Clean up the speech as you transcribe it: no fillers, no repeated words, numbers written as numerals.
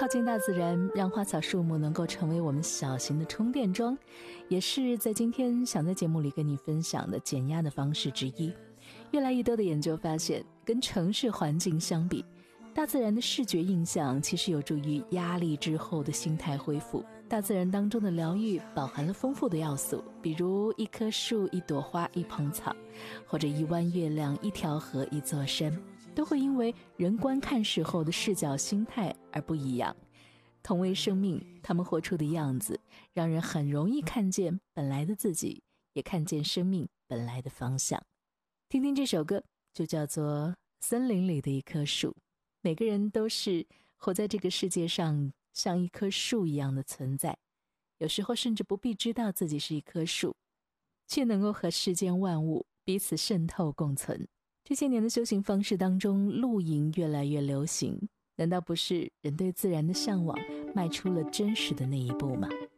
靠近大自然，让花草树木能够成为我们小型的充电桩，也是在今天想在节目里跟你分享的减压的方式之一。越来越多的研究发现，跟城市环境相比，大自然的视觉印象其实有助于压力之后的心态恢复。大自然当中的疗愈饱含了丰富的要素，比如一棵树、一朵花、一捧草，或者一弯月亮、一条河、一座山，都会因为人观看时候的视角心态而不一样。同为生命，他们活出的样子让人很容易看见本来的自己，也看见生命本来的方向。听听这首歌，就叫做《森林里的一棵树》。每个人都是活在这个世界上像一棵树一样的存在，有时候甚至不必知道自己是一棵树，却能够和世间万物彼此渗透共存。这些年的修行方式当中，露营越来越流行，难道不是人对自然的向往迈出了真实的那一步吗？